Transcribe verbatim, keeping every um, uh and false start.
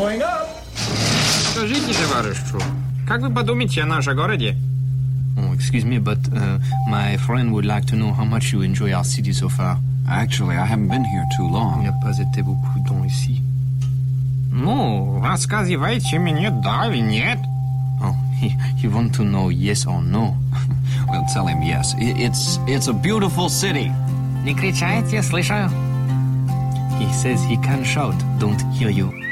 going up. Скажите, товарищу, как вы подумаете о нашем городе? Oh, excuse me, but uh, my friend would like to know how much you enjoy our city so far. Actually, I haven't been here too Il n'y long. a pas été beaucoup de temps ici. Ну, рассказывайте мне, да или нет? Oh, you want to know yes or no? We'll tell him yes. I- It's it's a beautiful city. Не кричайте, слышу. He says he can shout, don't hear you.